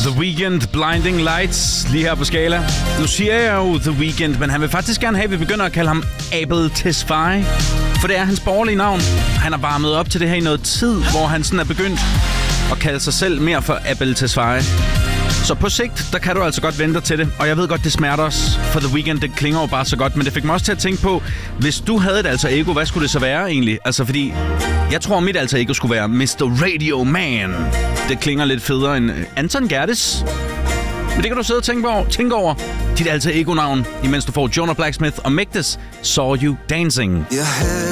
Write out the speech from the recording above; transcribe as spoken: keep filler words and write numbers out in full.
The Weeknd, Blinding Lights, lige her på Skala. Nu siger jeg jo The Weeknd, men han vil faktisk gerne have, at vi begynder at kalde ham Abel Tesfaye. For det er hans borgerlige navn. Han har varmet op til det her i noget tid, hvor han sådan er begyndt at kalde sig selv mere for Abel Tesfaye. Så på sigt, der kan du altså godt vente til det. Og jeg ved godt, det smerter os, for The Weeknd, det klinger jo bare så godt. Men det fik mig også til at tænke på, hvis du havde et alter ego, hvad skulle det så være egentlig? Altså fordi, jeg tror, mit alter ego skulle være mister Radio Man. Det klinger lidt federe end Anton Gerdes. Men det kan du sidde og tænke over, tænke over dit alter ego-navn, imens du får Jonah Blacksmith og Mægtes Saw You Dancing. Your head